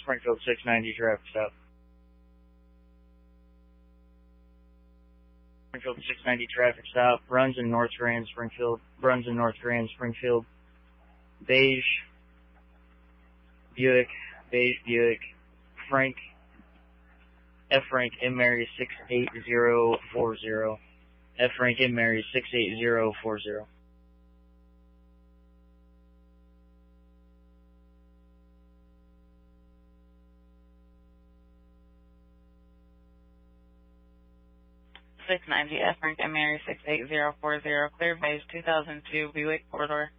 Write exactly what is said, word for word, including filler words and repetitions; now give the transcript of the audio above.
Springfield six ninety, traffic stop. Springfield six ninety, traffic stop. Runs in North Grand, Springfield. Runs in North Grand, Springfield. Beige, Buick, Beige Buick, Frank, F. Frank M. Mary six eight zero four zero. F. Frank M. Mary six eight zero four zero. six ninety, F. Frank M. Mary six eight zero four zero, clear beige two thousand two Buick four-door.